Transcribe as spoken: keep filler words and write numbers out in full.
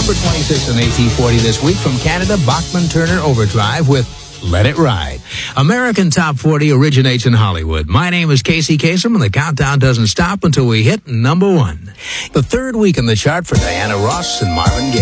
number twenty-six in A T forty this week from Canada, Bachman Turner Overdrive with Let It Ride. American Top forty originates in Hollywood. My name is Casey Kasem, and the countdown doesn't stop until we hit number one. The third week in the chart for Diana Ross and Marvin Gaye.